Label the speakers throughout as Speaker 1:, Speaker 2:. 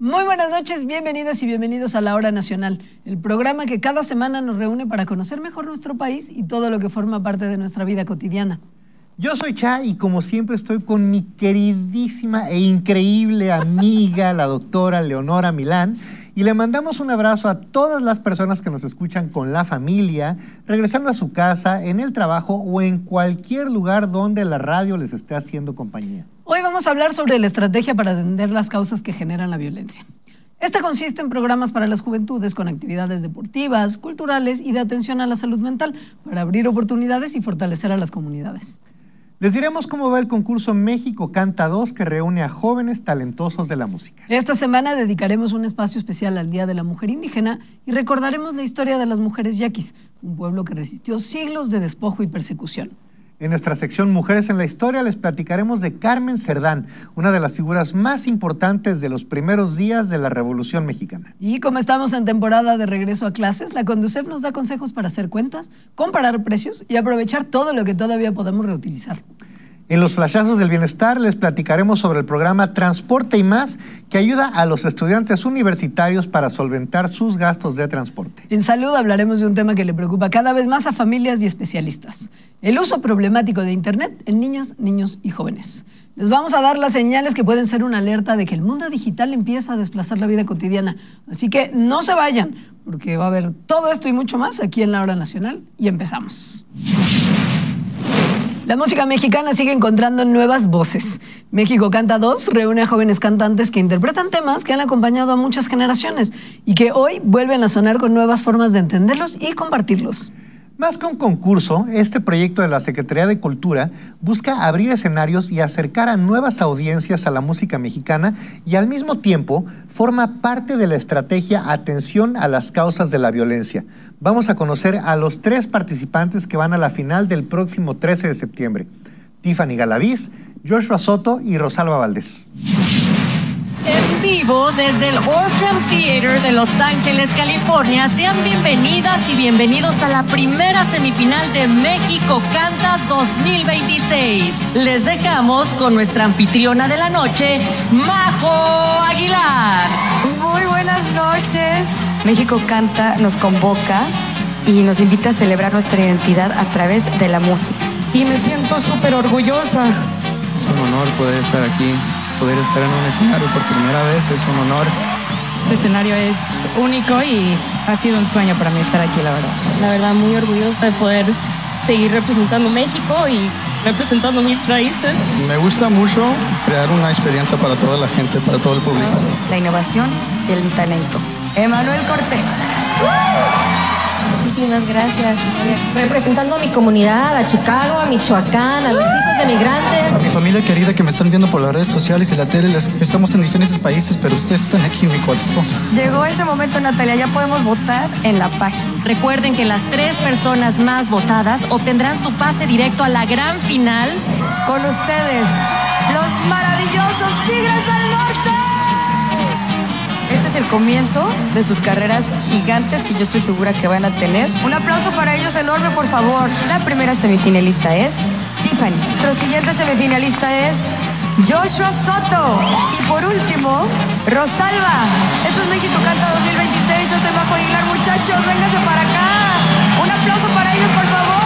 Speaker 1: Muy buenas noches, bienvenidas y bienvenidos a La Hora Nacional, el programa que cada semana nos reúne para conocer mejor nuestro país y todo lo que forma parte de nuestra vida cotidiana.
Speaker 2: Yo soy Cha y como siempre estoy con mi queridísima e increíble amiga, la doctora Leonora Milán, y le mandamos un abrazo a todas las personas que nos escuchan con la familia, regresando a su casa, en el trabajo o en cualquier lugar donde la radio les esté haciendo compañía.
Speaker 1: Hoy vamos a hablar sobre la estrategia para atender las causas que generan la violencia. Esta consiste en programas para las juventudes con actividades deportivas, culturales y de atención a la salud mental para abrir oportunidades y fortalecer a las comunidades.
Speaker 2: Les diremos cómo va el concurso México Canta 2 que reúne a jóvenes talentosos de la música.
Speaker 1: Esta semana dedicaremos un espacio especial al Día de la Mujer Indígena y recordaremos la historia de las mujeres yaquis, un pueblo que resistió siglos de despojo y persecución.
Speaker 2: En nuestra sección Mujeres en la Historia les platicaremos de Carmen Cerdán, una de las figuras más importantes de los primeros días de la Revolución Mexicana.
Speaker 1: Y como estamos en temporada de regreso a clases, la Conducef nos da consejos para hacer cuentas, comparar precios y aprovechar todo lo que todavía podemos reutilizar.
Speaker 2: En los flashazos del bienestar les platicaremos sobre el programa Transporte y Más, que ayuda a los estudiantes universitarios para solventar sus gastos de transporte.
Speaker 1: En salud hablaremos de un tema que le preocupa cada vez más a familias y especialistas: el uso problemático de Internet en niñas, niños y jóvenes. Les vamos a dar las señales que pueden ser una alerta de que el mundo digital empieza a desplazar la vida cotidiana. Así que no se vayan, porque va a haber todo esto y mucho más aquí en La Hora Nacional, y empezamos. La música mexicana sigue encontrando nuevas voces. México Canta 2 reúne a jóvenes cantantes que interpretan temas que han acompañado a muchas generaciones y que hoy vuelven a sonar con nuevas formas de entenderlos y compartirlos.
Speaker 2: Más que un concurso, este proyecto de la Secretaría de Cultura busca abrir escenarios y acercar a nuevas audiencias a la música mexicana y al mismo tiempo forma parte de la estrategia Atención a las causas de la violencia. Vamos a conocer a los 3 participantes que van a la final del próximo 13 de septiembre. Tiffany Galaviz, Joshua Soto y Rosalba Valdés.
Speaker 3: En vivo desde el Orpheum Theater de Los Ángeles, California, sean bienvenidas y bienvenidos a la primera semifinal de México Canta 2026. Les dejamos con nuestra anfitriona de la noche, Majo Aguilar.
Speaker 4: Muy buenas noches. México Canta nos convoca y nos invita a celebrar nuestra identidad a través de la música.
Speaker 5: Y me siento súper orgullosa.
Speaker 6: Es un honor poder estar aquí. Poder estar en un escenario por primera vez es un honor.
Speaker 5: Este escenario es único y ha sido un sueño para mí estar aquí, la verdad.
Speaker 7: La verdad, muy orgullosa de poder seguir representando México y representando mis raíces.
Speaker 6: Me gusta mucho crear una experiencia para toda la gente, para todo el público.
Speaker 4: La innovación y el talento. Emanuel Cortés.
Speaker 8: Muchísimas gracias. Estoy representando a mi comunidad, a Chicago, a Michoacán, a los hijos de migrantes.
Speaker 9: A mi familia querida que me están viendo por las redes sociales y la tele, estamos en diferentes países, pero ustedes están aquí en mi corazón.
Speaker 4: Llegó ese momento, Natalia, ya podemos votar en la página.
Speaker 3: Recuerden que las 3 personas más votadas obtendrán su pase directo a la gran final.
Speaker 4: Con ustedes, los maravillosos Tigres del Norte. Este es el comienzo de sus carreras gigantes que yo estoy segura que van a tener. Un aplauso para ellos enorme, por favor. La primera semifinalista es Tiffany. Nuestro siguiente semifinalista es Joshua Soto. Y por último, Rosalba. Esto es México Canta 2026. Yo soy Majo Aguilar, muchachos. Vénganse para acá. Un aplauso para ellos, por favor.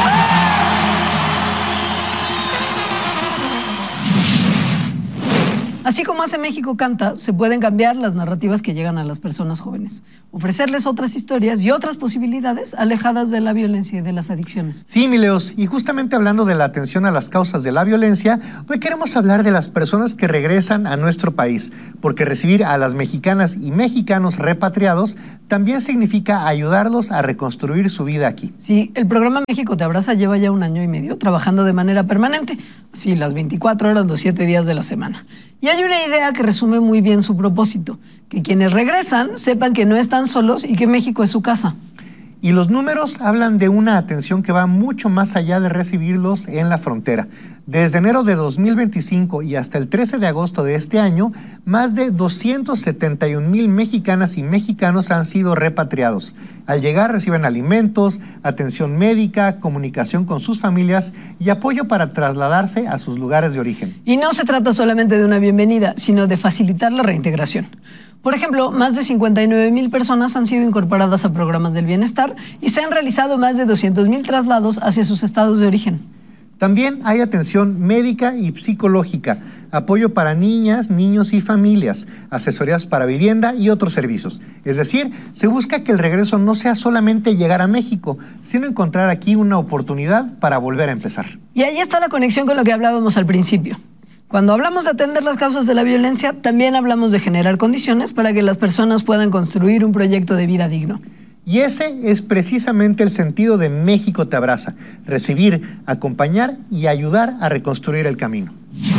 Speaker 1: Así como hace México Canta, se pueden cambiar las narrativas que llegan a las personas jóvenes, ofrecerles otras historias y otras posibilidades alejadas de la violencia y de las adicciones.
Speaker 2: Sí, mi Leos, y justamente hablando de la atención a las causas de la violencia, hoy queremos hablar de las personas que regresan a nuestro país, porque recibir a las mexicanas y mexicanos repatriados también significa ayudarlos a reconstruir su vida aquí.
Speaker 1: Sí, el programa México Te Abraza lleva ya 1 año y medio trabajando de manera permanente, así las 24 horas, los 7 días de la semana. Y hay una idea que resume muy bien su propósito: que quienes regresan sepan que no están solos y que México es su casa.
Speaker 2: Y los números hablan de una atención que va mucho más allá de recibirlos en la frontera. Desde enero de 2025 y hasta el 13 de agosto de este año, más de 271,000 mexicanas y mexicanos han sido repatriados. Al llegar reciben alimentos, atención médica, comunicación con sus familias y apoyo para trasladarse a sus lugares de origen.
Speaker 1: Y no se trata solamente de una bienvenida, sino de facilitar la reintegración. Por ejemplo, más de 59,000 personas han sido incorporadas a programas del bienestar y se han realizado más de 200,000 traslados hacia sus estados de origen.
Speaker 2: También hay atención médica y psicológica, apoyo para niñas, niños y familias, asesorías para vivienda y otros servicios. Es decir, se busca que el regreso no sea solamente llegar a México, sino encontrar aquí una oportunidad para volver a empezar.
Speaker 1: Y ahí está la conexión con lo que hablábamos al principio. Cuando hablamos de atender las causas de la violencia, también hablamos de generar condiciones para que las personas puedan construir un proyecto de vida digno.
Speaker 2: Y ese es precisamente el sentido de México te abraza: recibir, acompañar y ayudar a reconstruir el camino.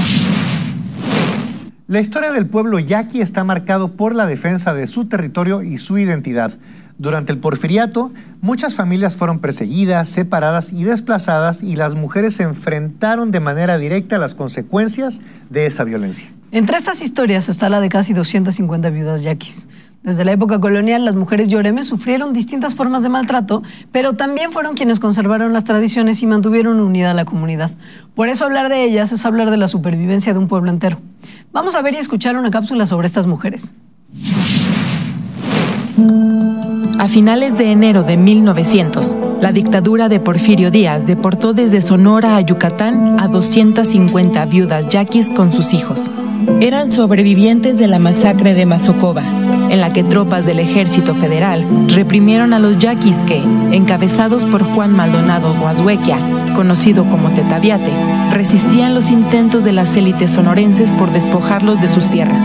Speaker 2: La historia del pueblo yaqui está marcado por la defensa de su territorio y su identidad. Durante el Porfiriato, muchas familias fueron perseguidas, separadas y desplazadas, y las mujeres se enfrentaron de manera directa a las consecuencias de esa violencia.
Speaker 1: Entre estas historias está la de casi 250 viudas yaquis. Desde la época colonial, las mujeres yoremes sufrieron distintas formas de maltrato, pero también fueron quienes conservaron las tradiciones y mantuvieron unida a la comunidad. Por eso hablar de ellas es hablar de la supervivencia de un pueblo entero. Vamos a ver y escuchar una cápsula sobre estas mujeres.
Speaker 10: A finales de enero de 1900, la dictadura de Porfirio Díaz deportó desde Sonora a Yucatán a 250 viudas yaquis con sus hijos. Eran sobrevivientes de la masacre de Mazocoba, en la que tropas del Ejército Federal reprimieron a los yaquis que, encabezados por Juan Maldonado Guashuequia, conocido como Tetaviate, resistían los intentos de las élites sonorenses por despojarlos de sus tierras.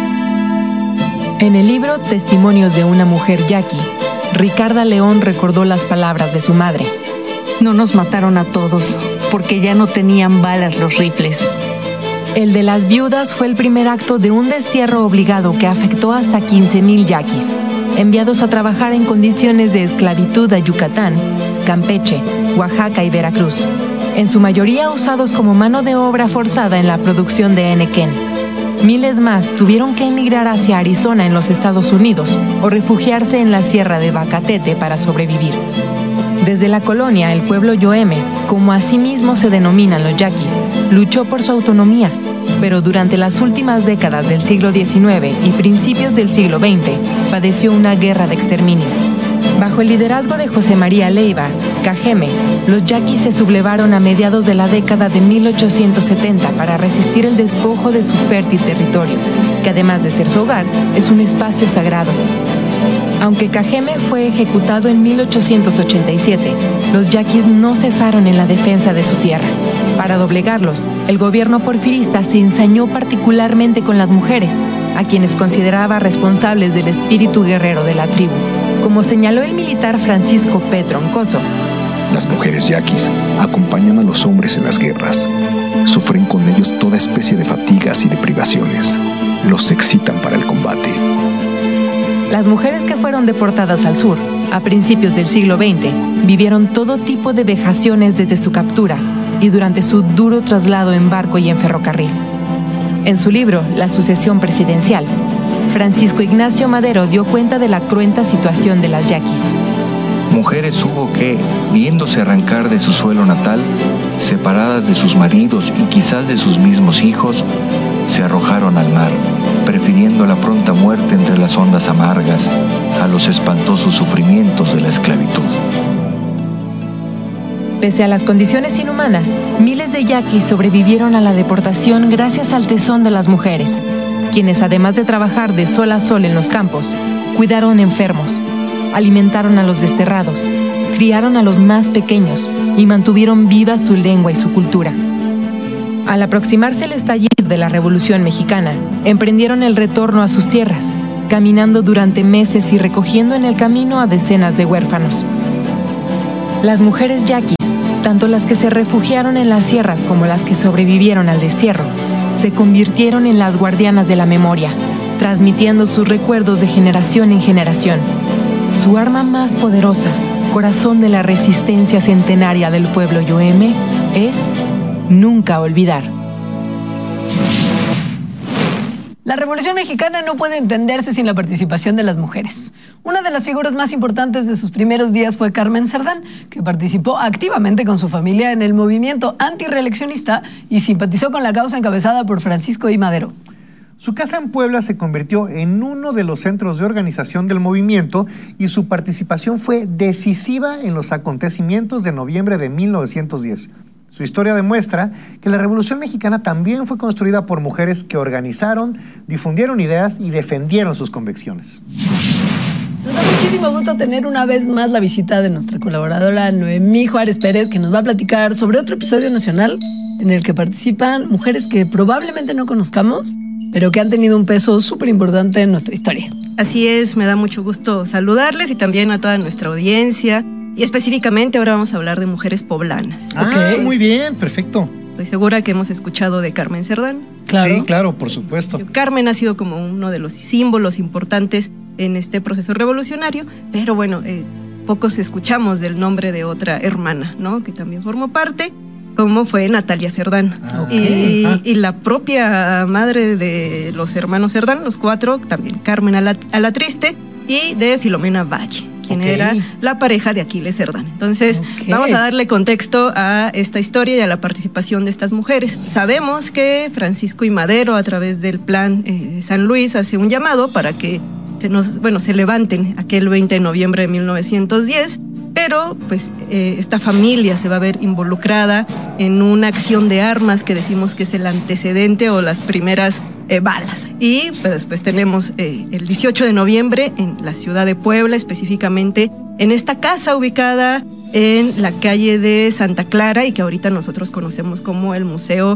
Speaker 10: En el libro Testimonios de una mujer yaqui, Ricarda León recordó las palabras de su madre.
Speaker 11: No nos mataron a todos, porque ya no tenían balas los rifles.
Speaker 10: El de las viudas fue el primer acto de un destierro obligado que afectó hasta 15,000 yaquis, enviados a trabajar en condiciones de esclavitud a Yucatán, Campeche, Oaxaca y Veracruz, en su mayoría usados como mano de obra forzada en la producción de henequén. Miles más tuvieron que emigrar hacia Arizona en los Estados Unidos o refugiarse en la Sierra de Bacatete para sobrevivir. Desde la colonia, el pueblo yoeme, como asimismo se denominan los yaquis, luchó por su autonomía, pero durante las últimas décadas del siglo XIX y principios del siglo XX, padeció una guerra de exterminio. Bajo el liderazgo de José María Leiva, Cajeme, los yaquis se sublevaron a mediados de la década de 1870 para resistir el despojo de su fértil territorio, que además de ser su hogar, es un espacio sagrado. Aunque Cajeme fue ejecutado en 1887, los yaquis no cesaron en la defensa de su tierra. Para doblegarlos, el gobierno porfirista se ensañó particularmente con las mujeres, a quienes consideraba responsables del espíritu guerrero de la tribu. Como señaló el militar Francisco P. Troncoso,
Speaker 12: las mujeres yaquis acompañan a los hombres en las guerras. Sufren con ellos toda especie de fatigas y de privaciones. Los excitan para el combate.
Speaker 10: Las mujeres que fueron deportadas al sur, a principios del siglo XX, vivieron todo tipo de vejaciones desde su captura y durante su duro traslado en barco y en ferrocarril. En su libro, La sucesión presidencial, Francisco Ignacio Madero dio cuenta de la cruenta situación de las yaquis.
Speaker 13: Mujeres hubo que, viéndose arrancar de su suelo natal, separadas de sus maridos y quizás de sus mismos hijos, se arrojaron al mar, prefiriendo la pronta muerte entre las ondas amargas a los espantosos sufrimientos de la esclavitud.
Speaker 10: Pese a las condiciones inhumanas, miles de yaquis sobrevivieron a la deportación gracias al tesón de las mujeres, quienes además de trabajar de sol a sol en los campos, cuidaron enfermos, alimentaron a los desterrados, criaron a los más pequeños y mantuvieron viva su lengua y su cultura. Al aproximarse el estallido de la Revolución Mexicana, emprendieron el retorno a sus tierras, caminando durante meses y recogiendo en el camino a decenas de huérfanos. Las mujeres yaquis, tanto las que se refugiaron en las sierras como las que sobrevivieron al destierro, se convirtieron en las guardianas de la memoria, transmitiendo sus recuerdos de generación en generación. Su arma más poderosa, corazón de la resistencia centenaria del pueblo yoeme, es nunca olvidar.
Speaker 1: La Revolución Mexicana no puede entenderse sin la participación de las mujeres. Una de las figuras más importantes de sus primeros días fue Carmen Cerdán, que participó activamente con su familia en el movimiento antirreeleccionista y simpatizó con la causa encabezada por Francisco I. Madero.
Speaker 2: Su casa en Puebla se convirtió en uno de los centros de organización del movimiento y su participación fue decisiva en los acontecimientos de noviembre de 1910. Su historia demuestra que la Revolución Mexicana también fue construida por mujeres que organizaron, difundieron ideas y defendieron sus convicciones.
Speaker 1: Nos da muchísimo gusto tener una vez más la visita de nuestra colaboradora Noemí Juárez Pérez, que nos va a platicar sobre otro episodio nacional en el que participan mujeres que probablemente no conozcamos, pero que han tenido un peso súper importante en nuestra historia.
Speaker 14: Así es, me da mucho gusto saludarles y también a toda nuestra audiencia. Y específicamente ahora vamos a hablar de mujeres poblanas.
Speaker 9: Muy bien, perfecto.
Speaker 14: Estoy segura que hemos escuchado de Carmen Cerdán.
Speaker 9: Claro. Sí, claro, por supuesto.
Speaker 14: Carmen ha sido como uno de los símbolos importantes en este proceso revolucionario, pero bueno, pocos escuchamos del nombre de otra hermana, ¿no? Que también formó parte, como fue Natalia Cerdán. Y la propia madre de los hermanos Cerdán, los 4, también Carmen Alatriste, y de Filomena Valle, quien era la pareja de Aquiles Cerdán. Entonces, vamos a darle contexto a esta historia y a la participación de estas mujeres. Sabemos que Francisco I. Madero, a través del Plan San Luis, hace un llamado para que se levanten aquel 20 de noviembre de 1910, pero pues esta familia se va a ver involucrada en una acción de armas que decimos que es el antecedente o las primeras balas. Y pues después tenemos el 18 de noviembre en la ciudad de Puebla, específicamente en esta casa ubicada en la calle de Santa Clara y que ahorita nosotros conocemos como el Museo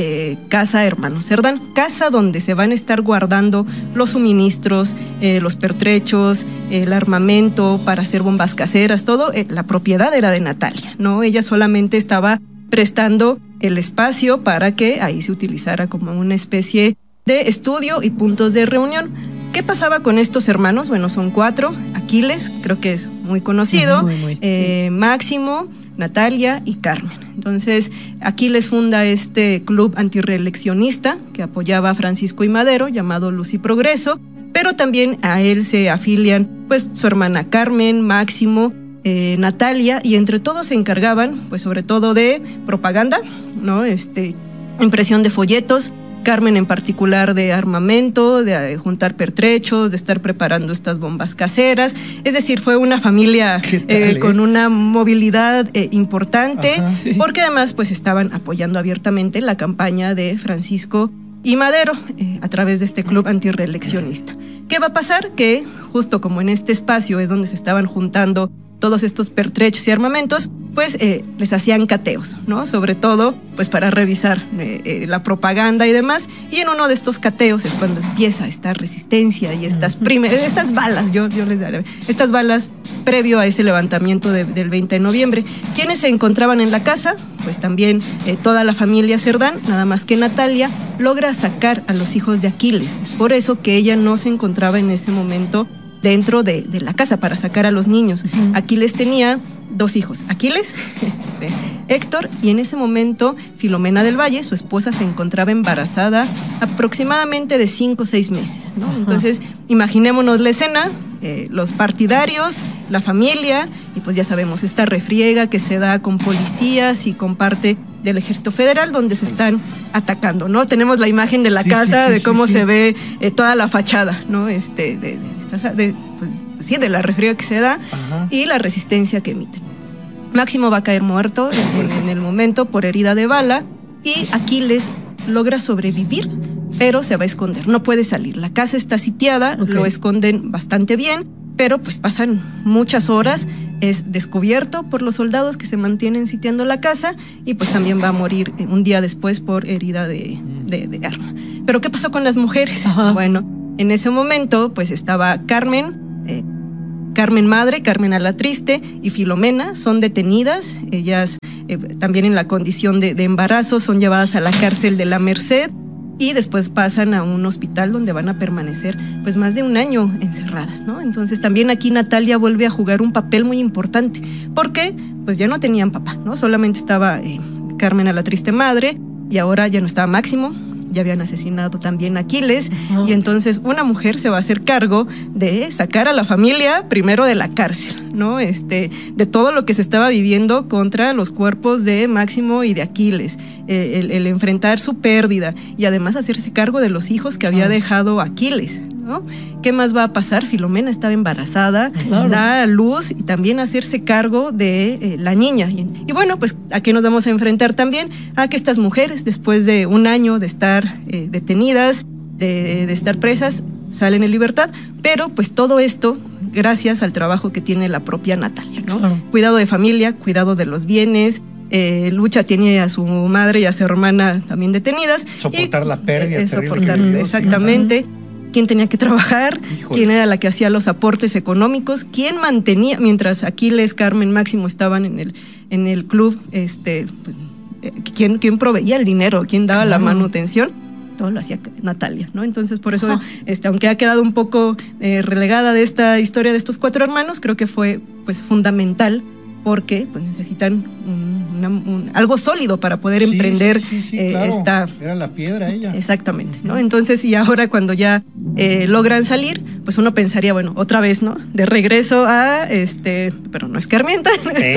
Speaker 14: Casa Hermanos Cerdán, casa donde se van a estar guardando los suministros, los pertrechos, el armamento para hacer bombas caseras, todo. La propiedad era de Natalia, ¿no? Ella solamente estaba prestando el espacio para que ahí se utilizara como una especie de estudio y puntos de reunión. ¿Qué pasaba con estos hermanos? Bueno, son 4. Aquiles, creo que es muy conocido, sí. Máximo, Natalia y Carmen. Entonces, Aquiles funda este club antirreeleccionista que apoyaba a Francisco I. Madero, llamado Luz y Progreso, pero también a él se afilian pues su hermana Carmen, Máximo, Natalia, y entre todos se encargaban pues sobre todo de propaganda, ¿no? Impresión de folletos, Carmen en particular de armamento, de juntar pertrechos, de estar preparando estas bombas caseras. Es decir, fue una familia con una movilidad importante. Ajá, sí. Porque además pues estaban apoyando abiertamente la campaña de Francisco I. Madero a través de este club antirreeleccionista. ¿Qué va a pasar? Que justo como en este espacio es donde se estaban juntando todos estos pertrechos y armamentos, pues les hacían cateos, ¿no? Sobre todo, pues para revisar la propaganda y demás. Y en uno de estos cateos es cuando empieza esta resistencia y estas balas, yo les daré, estas balas previo a ese levantamiento del 20 de noviembre. ¿Quiénes se encontraban en la casa? Pues también toda la familia Cerdán, nada más que Natalia logra sacar a los hijos de Aquiles. Es por eso que ella no se encontraba en ese momento dentro de la casa para sacar a los niños. Aquiles tenía 2 hijos, Aquiles, Héctor, y en ese momento Filomena del Valle, su esposa, se encontraba embarazada aproximadamente de 5 o 6 meses, ¿no? Entonces, imaginémonos la escena, los partidarios, la familia, y pues ya sabemos, esta refriega que se da con policías y con parte del Ejército Federal, donde se están atacando, ¿no? Tenemos la imagen de la casa, de cómo se ve toda la fachada, ¿no? De la refriega que se da. Ajá. Y la resistencia que emiten. Máximo va a caer muerto en el momento por herida de bala y Aquiles logra sobrevivir, pero se va a esconder, no puede salir. La casa está sitiada, lo esconden bastante bien, pero pues pasan muchas horas, es descubierto por los soldados que se mantienen sitiando la casa y pues también va a morir un día después por herida de arma. ¿Pero qué pasó con las mujeres? Ajá. Bueno, en ese momento pues estaba Carmen Madre, Carmen Alatriste y Filomena, son detenidas. Ellas también en la condición de embarazo son llevadas a la cárcel de la Merced y después pasan a un hospital donde van a permanecer pues más de 1 año encerradas, ¿no? Entonces también aquí Natalia vuelve a jugar un papel muy importante porque pues ya no tenían papá, ¿no? Solamente estaba Carmen Alatriste Madre y ahora ya no estaba Máximo, ya habían asesinado también a Aquiles, y entonces una mujer se va a hacer cargo de sacar a la familia primero de la cárcel, ¿no? De todo lo que se estaba viviendo contra los cuerpos de Máximo y de Aquiles, el enfrentar su pérdida y además hacerse cargo de los hijos que había dejado Aquiles, ¿no? ¿Qué más va a pasar? Filomena estaba embarazada, da a luz, y también hacerse cargo de la niña. Y bueno, pues ¿a qué nos vamos a enfrentar también? A que estas mujeres, después de un año de estar detenidas, de estar presas, salen en libertad, pero pues todo esto gracias al trabajo que tiene la propia Natalia, ¿no? Claro. Cuidado de familia, cuidado de los bienes. Lucha tiene a su madre y a su hermana también detenidas.
Speaker 2: Soportar la pérdida.
Speaker 14: Exactamente. Quién tenía que trabajar, quién era la que hacía los aportes económicos, quién mantenía, mientras Aquiles, Carmen, Máximo estaban en el club, pues, quién proveía el dinero, quién daba la manutención, todo lo hacía Natalia, ¿no? Entonces, por eso, aunque ha quedado un poco relegada de esta historia de estos 4 hermanos, creo que fue pues fundamental, porque pues necesitan algo sólido para poder emprender
Speaker 2: claro.
Speaker 14: esta...
Speaker 2: Era la piedra ella.
Speaker 14: Exactamente, ¿no? Entonces, y ahora cuando ya logran salir, pues uno pensaría, bueno, otra vez, ¿no? De regreso a, pero no es Carmienta.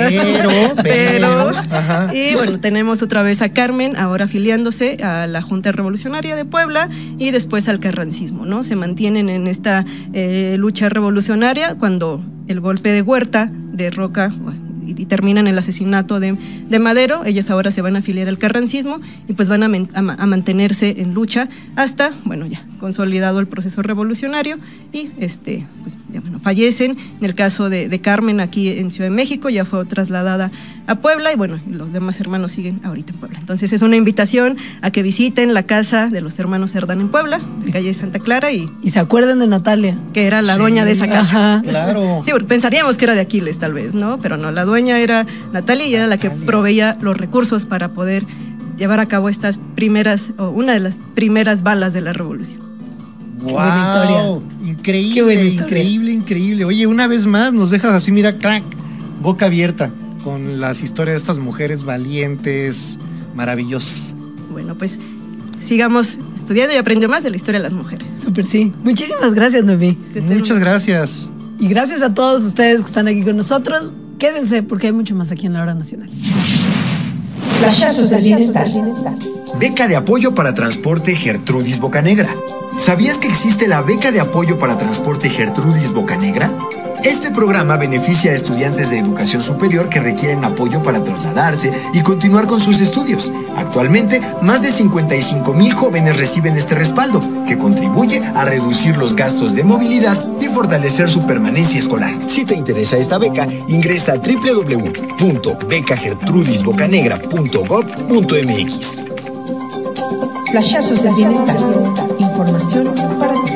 Speaker 14: Pero y bueno, tenemos otra vez a Carmen, ahora afiliándose a la Junta Revolucionaria de Puebla y después al carrancismo, ¿no? Se mantienen en esta lucha revolucionaria cuando el golpe de Huerta derroca y terminan el asesinato de Madero. Ellas ahora se van a afiliar al carrancismo y pues van a mantenerse en lucha hasta, bueno, ya consolidado el proceso revolucionario y pues ya, bueno, fallecen. En el caso de Carmen aquí en Ciudad de México, ya fue trasladada a Puebla y bueno, los demás hermanos siguen ahorita en Puebla. Entonces es una invitación a que visiten la casa de los hermanos Cerdán en Puebla, en calle Santa Clara, y
Speaker 1: se acuerden de Natalia,
Speaker 14: que era la dueña de esa casa.
Speaker 1: Ajá.
Speaker 2: Claro.
Speaker 14: Sí, pensaríamos que era de Aquiles tal vez, ¿no? Pero no, la dueña era Natalia y era la que proveía los recursos para poder llevar a cabo estas primeras, o una de las primeras balas de la revolución.
Speaker 2: ¡Wow! Increíble. Oye, una vez más nos dejas así, mira, crack, boca abierta, con las historias de estas mujeres valientes, maravillosas.
Speaker 14: Bueno, pues sigamos estudiando y aprendiendo más de la historia de las mujeres.
Speaker 1: Súper, sí. Muchísimas gracias, Noemí.
Speaker 2: Muchas gracias.
Speaker 1: Y gracias a todos ustedes que están aquí con nosotros. Quédense porque hay mucho más aquí en La Hora Nacional.
Speaker 15: Flashazos del bienestar. Beca de apoyo para transporte Gertrudis Bocanegra. ¿Sabías que existe la beca de apoyo para transporte Gertrudis Bocanegra? Este programa beneficia a estudiantes de educación superior que requieren apoyo para trasladarse y continuar con sus estudios. Actualmente, más de 55,000 jóvenes reciben este respaldo, que contribuye a reducir los gastos de movilidad y fortalecer su permanencia escolar. Si te interesa esta beca, ingresa a www.becagerdrudisbocanegra.gov.mx.
Speaker 16: Flashazos del bienestar. Información para ti.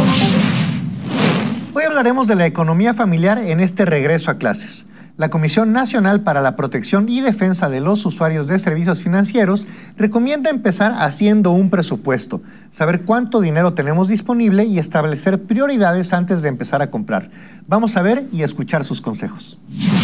Speaker 2: Hoy hablaremos de la economía familiar en este regreso a clases. La Comisión Nacional para la Protección y Defensa de los Usuarios de Servicios Financieros recomienda empezar haciendo un presupuesto, saber cuánto dinero tenemos disponible y establecer prioridades antes de empezar a comprar. Vamos a ver y escuchar sus consejos.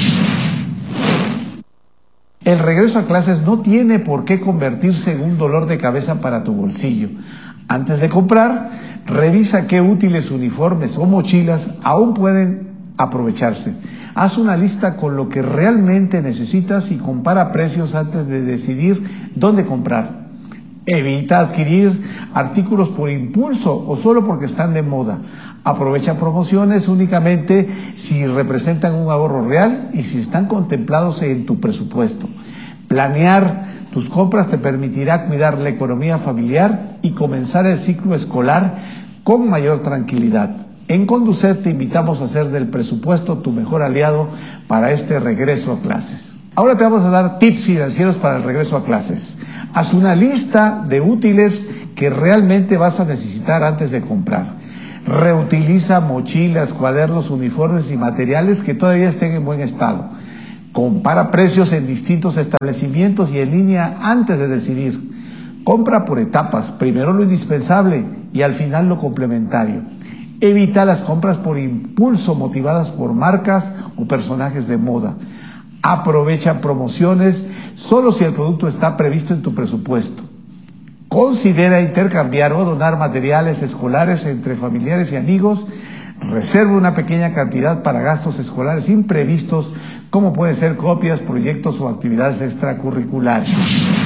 Speaker 17: El regreso a clases no tiene por qué convertirse en un dolor de cabeza para tu bolsillo. Antes de comprar, revisa qué útiles uniformes o mochilas aún pueden aprovecharse. Haz una lista con lo que realmente necesitas y compara precios antes de decidir dónde comprar. Evita adquirir artículos por impulso o solo porque están de moda. Aprovecha promociones únicamente si representan un ahorro real y si están contemplados en tu presupuesto. Planear tus compras te permitirá cuidar la economía familiar y comenzar el ciclo escolar con mayor tranquilidad. En Conducet te invitamos a hacer del presupuesto tu mejor aliado para este regreso a clases. Ahora te vamos a dar tips financieros para el regreso a clases. Haz una lista de útiles que realmente vas a necesitar antes de comprar. Reutiliza mochilas, cuadernos, uniformes y materiales que todavía estén en buen estado. Compara precios en distintos establecimientos y en línea antes de decidir. Compra por etapas, primero lo indispensable y al final lo complementario. Evita las compras por impulso motivadas por marcas o personajes de moda. Aprovecha promociones solo si el producto está previsto en tu presupuesto. Considera intercambiar o donar materiales escolares entre familiares y amigos. Reserva una pequeña cantidad para gastos escolares imprevistos, como puede ser copias, proyectos o actividades extracurriculares.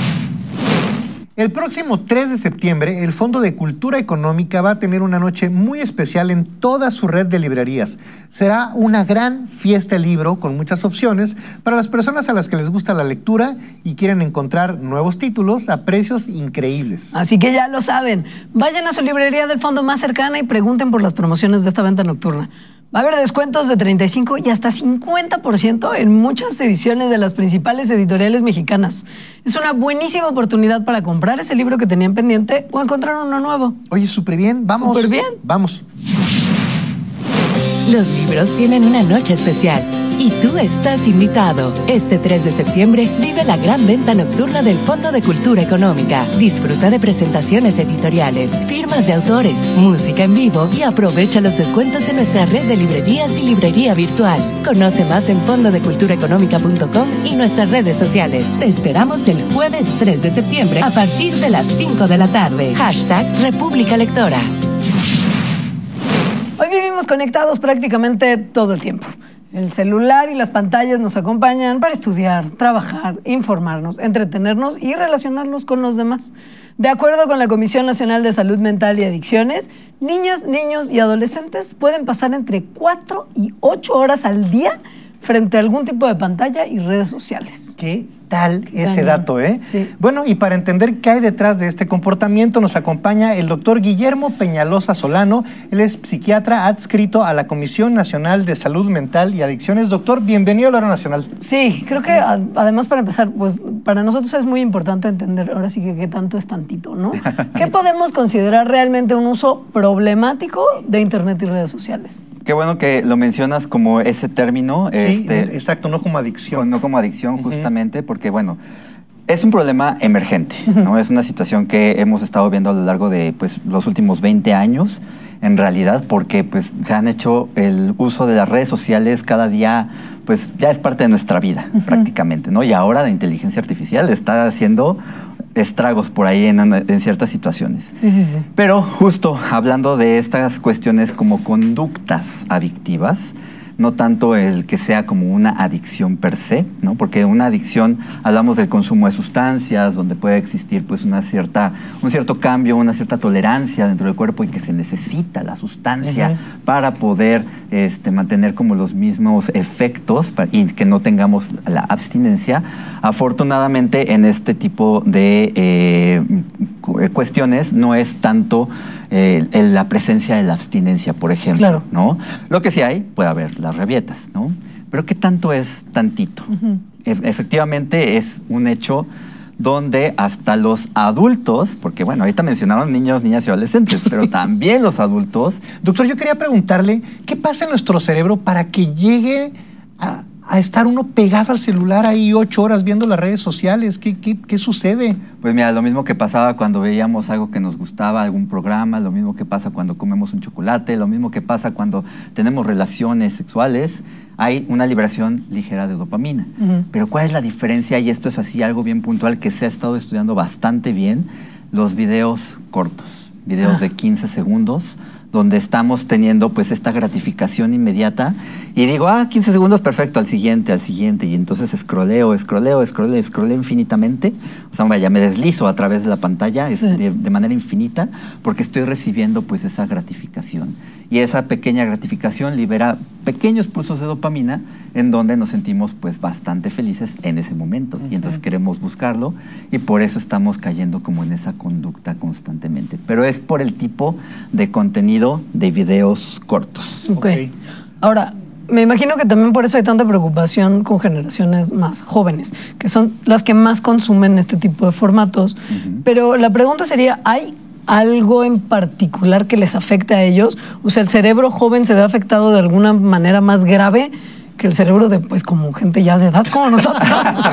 Speaker 2: El próximo 3 de septiembre, el Fondo de Cultura Económica va a tener una noche muy especial en toda su red de librerías. Será una gran fiesta de libro con muchas opciones para las personas a las que les gusta la lectura y quieren encontrar nuevos títulos a precios increíbles.
Speaker 1: Así que ya lo saben, vayan a su librería del fondo más cercana y pregunten por las promociones de esta venta nocturna. Va a haber descuentos de 35 y hasta 50% en muchas ediciones de las principales editoriales mexicanas. Es una buenísima oportunidad para comprar ese libro que tenían pendiente o encontrar uno nuevo.
Speaker 2: Oye, súper bien, vamos.
Speaker 1: Súper bien.
Speaker 2: Vamos.
Speaker 18: Los libros tienen una noche especial y tú estás invitado. Este 3 de septiembre vive la gran venta nocturna del Fondo de Cultura Económica. Disfruta de presentaciones editoriales, firmas de autores, música en vivo y aprovecha los descuentos en nuestra red de librerías y librería virtual. Conoce más en fondodeculturaeconómica.com y nuestras redes sociales. Te esperamos el jueves 3 de septiembre a partir de las 5 de la tarde. #República Lectora.
Speaker 1: Hoy vivimos conectados prácticamente todo el tiempo. El celular y las pantallas nos acompañan para estudiar, trabajar, informarnos, entretenernos y relacionarnos con los demás. De acuerdo con la Comisión Nacional de Salud Mental y Adicciones, niñas, niños y adolescentes pueden pasar entre 4 y 8 horas al día frente a algún tipo de pantalla y redes sociales.
Speaker 2: ¿Qué tal ese dato, eh? Sí. Bueno, y para entender qué hay detrás de este comportamiento, nos acompaña el doctor Guillermo Peñalosa Solano. Él es psiquiatra adscrito a la Comisión Nacional de Salud Mental y Adicciones. Doctor, bienvenido a la Hora Nacional.
Speaker 1: Sí, creo que además, para empezar, pues para nosotros es muy importante entender ahora sí que qué tanto es tantito, ¿no? ¿Qué podemos considerar realmente un uso problemático de Internet y redes sociales?
Speaker 19: Qué bueno que lo mencionas como ese término.
Speaker 2: Sí, exacto, no como adicción.
Speaker 19: No como adicción, justamente, porque, bueno, es un problema emergente, ¿no? Es una situación que hemos estado viendo a lo largo de, pues, los últimos 20 años, en realidad, porque, pues, se han hecho el uso de las redes sociales cada día, pues, ya es parte de nuestra vida, prácticamente, ¿no? Y ahora la inteligencia artificial está haciendo estragos por ahí en ciertas situaciones.
Speaker 1: Sí, sí, sí.
Speaker 19: Pero justo hablando de estas cuestiones como conductas adictivas, no tanto el que sea como una adicción per se, ¿no? Porque una adicción, hablamos del consumo de sustancias, donde puede existir pues un cierto cambio, una cierta tolerancia dentro del cuerpo y que se necesita la sustancia para poder mantener como los mismos efectos y que no tengamos la abstinencia. Afortunadamente en este tipo de cuestiones no es tanto la presencia de la abstinencia, por ejemplo,
Speaker 1: claro,
Speaker 19: ¿no? Lo que sí hay, puede haber las rabietas, ¿no? Pero ¿qué tanto es tantito? Efectivamente es un hecho donde hasta los adultos, porque bueno, ahorita mencionaron niños, niñas y adolescentes, pero también los adultos.
Speaker 2: Doctor, yo quería preguntarle, ¿qué pasa en nuestro cerebro para que llegue a estar uno pegado al celular ahí 8 horas viendo las redes sociales? ¿Qué sucede?
Speaker 19: Pues mira, lo mismo que pasaba cuando veíamos algo que nos gustaba, algún programa, lo mismo que pasa cuando comemos un chocolate, lo mismo que pasa cuando tenemos relaciones sexuales, hay una liberación ligera de dopamina. Pero ¿cuál es la diferencia? Y esto es así algo bien puntual que se ha estado estudiando bastante bien, los videos cortos, videos de 15 segundos, donde estamos teniendo pues esta gratificación inmediata y digo, 15 segundos, perfecto, al siguiente, y entonces escroleo infinitamente, o sea, vaya, me deslizo a través de la pantalla de manera infinita porque estoy recibiendo pues esa gratificación y esa pequeña gratificación libera pequeños pulsos de dopamina en donde nos sentimos pues bastante felices en ese momento y entonces queremos buscarlo y por eso estamos cayendo como en esa conducta constantemente, pero es por el tipo de contenido de videos cortos.
Speaker 1: Okay. Ahora, me imagino que también por eso hay tanta preocupación con generaciones más jóvenes, que son las que más consumen este tipo de formatos, pero la pregunta sería, ¿hay algo en particular que les afecte a ellos? O sea, ¿el cerebro joven se ve afectado de alguna manera más grave que el cerebro de, pues, como gente ya de edad como nosotros?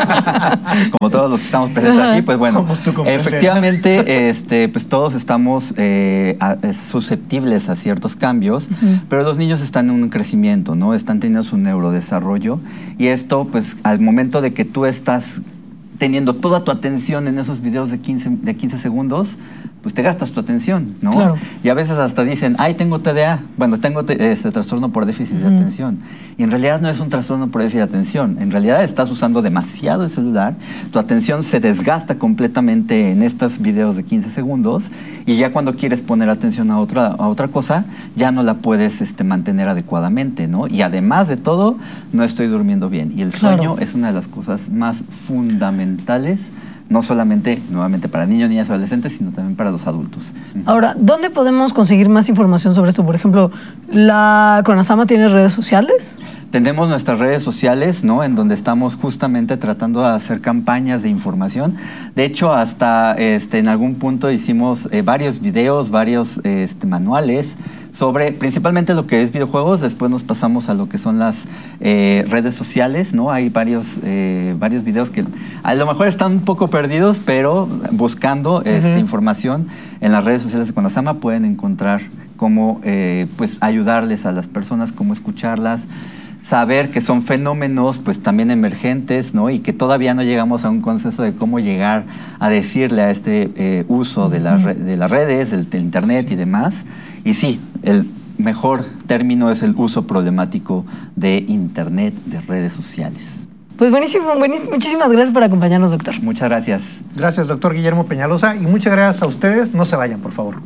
Speaker 19: Como todos los que estamos presentes aquí, pues bueno, efectivamente, pues todos estamos susceptibles a ciertos cambios, pero los niños están en un crecimiento, ¿no? Están teniendo su neurodesarrollo y esto, pues, al momento de que tú estás teniendo toda tu atención en esos videos de 15 segundos, pues te gastas tu atención, ¿no?
Speaker 1: Claro.
Speaker 19: Y a veces hasta dicen, ay, tengo TDA, bueno, tengo trastorno por déficit de atención. Y en realidad no es un trastorno por déficit de atención. En realidad estás usando demasiado el celular, tu atención se desgasta completamente en estos videos de 15 segundos y ya cuando quieres poner atención a otra cosa, ya no la puedes mantener adecuadamente, ¿no? Y además de todo, no estoy durmiendo bien. Y el sueño es una de las cosas más fundamentales, no solamente, nuevamente, para niños, niñas, adolescentes, sino también para los adultos.
Speaker 1: Ahora, ¿dónde podemos conseguir más información sobre esto? Por ejemplo, ¿la CONASAMA tiene redes sociales?
Speaker 19: Tenemos nuestras redes sociales, ¿no? En donde estamos justamente tratando de hacer campañas de información. De hecho, hasta en algún punto hicimos varios videos, varios manuales sobre principalmente lo que es videojuegos. Después nos pasamos a lo que son las redes sociales, ¿no? Hay varios videos que a lo mejor están un poco perdidos, pero buscando información en las redes sociales de CONASAMA pueden encontrar cómo pues ayudarles a las personas, cómo escucharlas, saber que son fenómenos pues también emergentes, ¿no? Y que todavía no llegamos a un consenso de cómo llegar a decirle a este uso de las redes, del internet y demás. Y sí, el mejor término es el uso problemático de internet, de redes sociales.
Speaker 1: Pues buenísimo. Muchísimas gracias por acompañarnos, doctor.
Speaker 19: Muchas gracias.
Speaker 2: Gracias, doctor Guillermo Peñalosa, y muchas gracias a ustedes. No se vayan, por favor.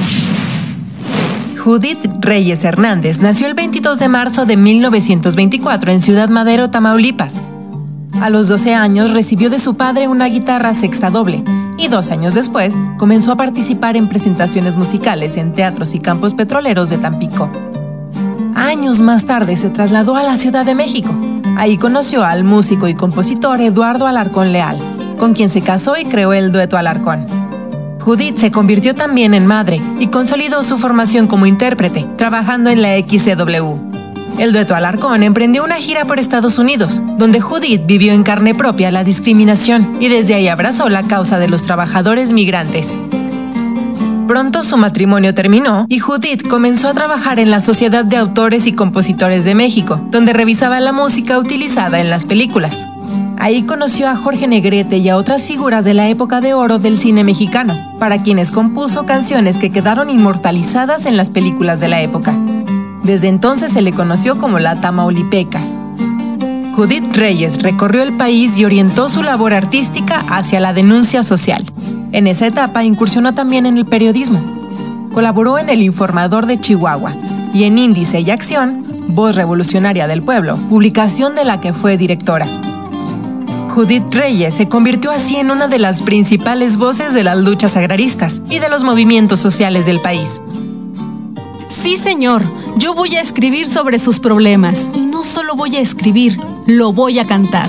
Speaker 10: Judith Reyes Hernández nació el 22 de marzo de 1924 en Ciudad Madero, Tamaulipas. A los 12 años recibió de su padre una guitarra sexta doble y 2 años después comenzó a participar en presentaciones musicales en teatros y campos petroleros de Tampico. Años más tarde se trasladó a la Ciudad de México. Ahí conoció al músico y compositor Eduardo Alarcón Leal, con quien se casó y creó el dueto Alarcón. Judith se convirtió también en madre y consolidó su formación como intérprete, trabajando en la XCW. El dueto Alarcón emprendió una gira por Estados Unidos, donde Judith vivió en carne propia la discriminación y desde ahí abrazó la causa de los trabajadores migrantes. Pronto su matrimonio terminó y Judith comenzó a trabajar en la Sociedad de Autores y Compositores de México, donde revisaba la música utilizada en las películas. Ahí conoció a Jorge Negrete y a otras figuras de la época de oro del cine mexicano, para quienes compuso canciones que quedaron inmortalizadas en las películas de la época. Desde entonces se le conoció como la Tamaulipeca. Judith Reyes recorrió el país y orientó su labor artística hacia la denuncia social. En esa etapa incursionó también en el periodismo. Colaboró en El Informador de Chihuahua y en Índice y Acción, Voz Revolucionaria del Pueblo, publicación de la que fue directora. Judith Reyes se convirtió así en una de las principales voces de las luchas agraristas y de los movimientos sociales del país.
Speaker 20: Sí, señor, yo voy a escribir sobre sus problemas y no solo voy a escribir, lo voy a cantar.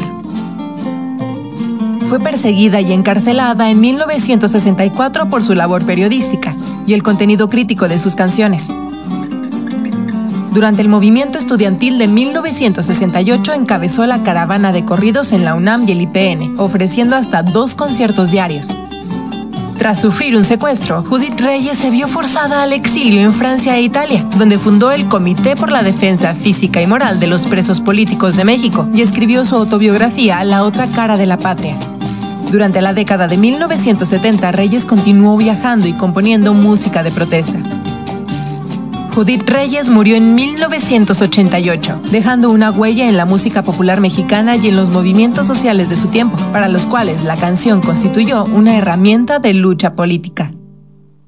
Speaker 10: Fue perseguida y encarcelada en 1964 por su labor periodística y el contenido crítico de sus canciones. Durante el movimiento estudiantil de 1968 encabezó la caravana de corridos en la UNAM y el IPN, ofreciendo hasta 2 conciertos diarios. Tras sufrir un secuestro, Judith Reyes se vio forzada al exilio en Francia e Italia, donde fundó el Comité por la Defensa Física y Moral de los Presos Políticos de México y escribió su autobiografía La otra cara de la patria. Durante la década de 1970, Reyes continuó viajando y componiendo música de protesta. Judith Reyes murió en 1988, dejando una huella en la música popular mexicana y en los movimientos sociales de su tiempo, para los cuales la canción constituyó una herramienta de lucha política.